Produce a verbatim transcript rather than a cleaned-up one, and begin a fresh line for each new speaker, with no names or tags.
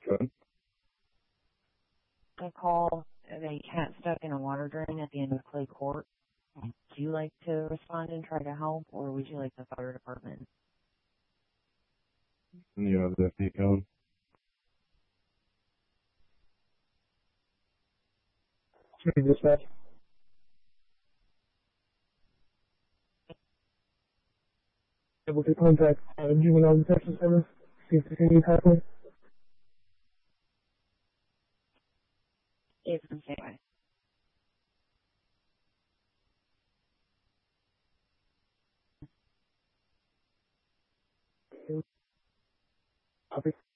Good.
I call a cat stuck in a water drain at the end of Clay Court. Would you like to respond and try to help, or would you like the fire department?
You have the F D code.
Sorry, dispatch. Able to contact uh, Juvenile Detection Service, see if there's any happening.
It's the same way.
Copy.